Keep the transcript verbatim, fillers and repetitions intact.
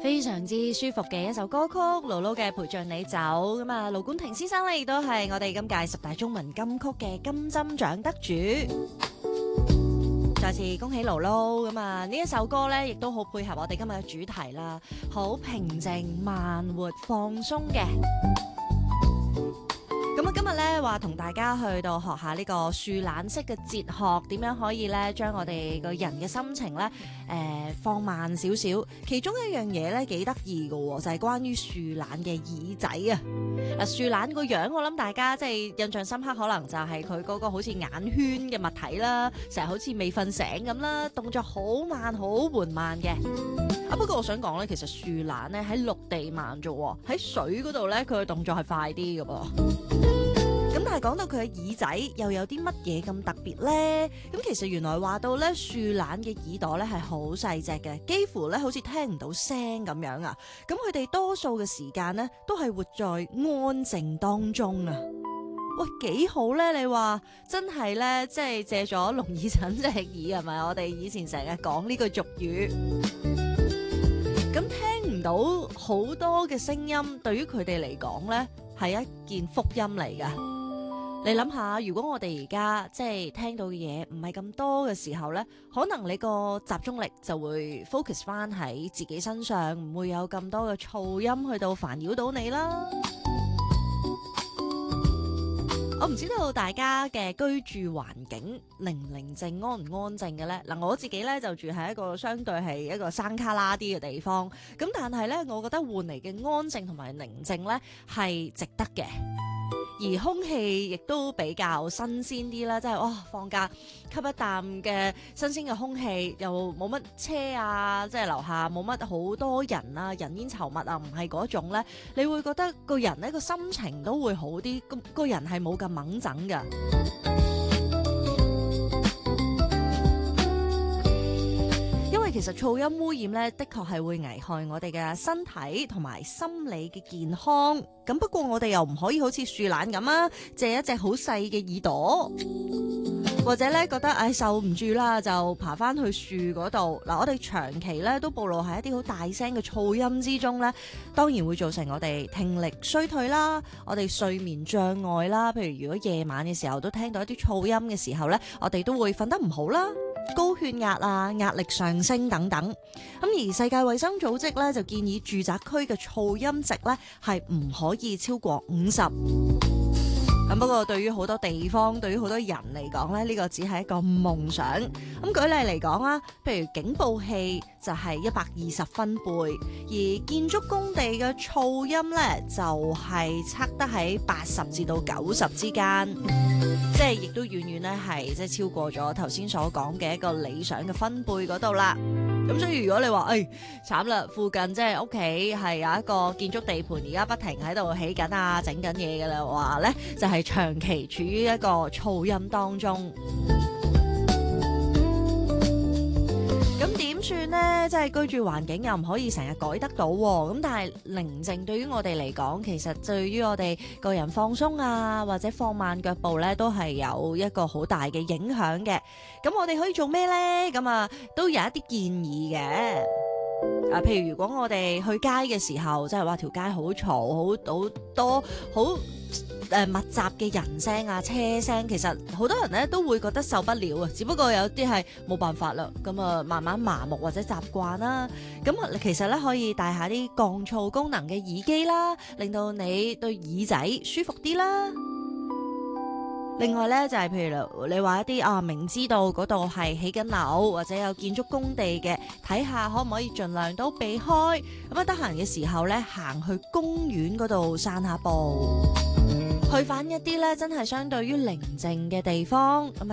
非常之舒服嘅一首歌曲，盧盧嘅陪着你走。咁啊，盧冠廷先生咧亦都係我哋今屆十大中文金曲嘅金針獎得主。再次恭喜盧盧。咁啊，呢一首歌咧亦都好配合我哋今日嘅主題啦，好平靜、慢活、放鬆嘅。咁啊，今日咧話同大家去到學下呢個樹懶式嘅哲學，點樣可以咧將我哋個人嘅心情咧誒、呃、放慢少少。其中一樣嘢咧幾得意嘅，就係、是、關於樹懶嘅耳仔啊！嗱，樹懶個樣，我諗大家即係印象深刻，可能就係佢嗰個好似眼圈嘅物體啦，成日好似未瞓醒咁啦，動作好慢、好緩慢嘅。啊，不過我想講咧，其實樹懶咧喺陸地慢啫，喺水嗰度咧佢嘅動作係快啲嘅噃。咁但係講到佢嘅耳仔又有啲乜嘢咁特別呢？咁其實原來話到咧，樹懶嘅耳朵咧係好細隻嘅，幾乎咧好似聽唔到聲咁樣啊！咁佢哋多數嘅時間咧都係活在安靜當中啊！喂，幾好呢？你話真係咧，即係借咗聾耳診隻耳係咪？我哋以前成日講呢句俗語，咁聽唔到好多嘅聲音，對於佢哋嚟講咧係一件福音嚟噶。你諗下，如果我哋而家即係聽到嘅嘢唔係咁多嘅時候呢，可能你個集中力就會 focus 翻喺自己身上，唔會有咁多嘅噪音去到煩擾到你啦。我唔知道大家嘅居住環境寧唔寧靜、安唔安靜嘅呢？嗱，我自己呢就住喺一個相對係一個山卡拉啲嘅地方，咁但係呢，我覺得換嚟嘅安靜同埋寧靜呢係值得嘅。而空氣亦都比較新鮮啲啦，即係哇放假吸一啖嘅新鮮嘅空氣，又冇乜車啊，即係樓下冇乜好多人啊，人煙稠密啊，唔係嗰種咧，你會覺得個人呢個心情都會好啲，個個人係冇咁掹整㗎。其實噪音污染咧，的確係會危害我哋嘅身體同埋心理嘅健康。咁不過我哋又唔可以好似樹懶咁啊，借一隻好細嘅耳朵，或者咧覺得唉受唔住啦，就爬翻去樹嗰度。嗱，我哋長期咧都暴露喺一啲好大聲嘅噪音之中咧，當然會造成我哋聽力衰退啦，我哋睡眠障礙啦。譬如如果夜晚嘅時候都聽到一啲噪音嘅時候咧，我哋都會瞓得唔好啦。高血壓啊、壓力上升等等，咁而世界衛生組織咧就建議住宅區嘅噪音值咧係唔可以超過五十。咁不過對於好多地方、對於好多人嚟講咧，呢個只係一個夢想。咁舉例嚟講啊，譬如警報器就係一百二十分貝，而建築工地嘅噪音咧就係測得喺八十至到九十之間。即係亦都遠遠咧係即係超過咗頭先所講嘅一個理想嘅分貝嗰度啦。咁所以如果你話誒慘啦，附近即係屋企係有一個建築地盤，而家不停喺度起緊啊、整緊嘢嘅啦，話咧就係長期處於一個噪音當中。咁點算呢？即係居住環境又唔可以成日改得到喎。咁但係寧靜對於我哋嚟講，其實對於我哋個人放鬆啊，或者放慢腳步咧，都係有一個好大嘅影響嘅。咁我哋可以做咩呢？咁啊，都有一啲建議嘅。啊，譬如如果我哋去街嘅時候，即係話條街好嘈，好好多好。誒密集嘅人聲啊、車聲，其實好多人咧都會覺得受不了啊。只不過有啲係冇辦法啦，咁啊慢慢麻木或者習慣啦。咁啊其實咧可以戴下啲降噪功能嘅耳機啦，令到你對耳仔舒服啲啦。另外咧就係、是、譬如你話一啲啊明知道嗰度係起緊樓或者有建築工地嘅，睇下可唔可以盡量都避開。咁啊得閒嘅時候咧行去公園嗰度散下步。去返一啲咧，真係相對於寧靜嘅地方，咁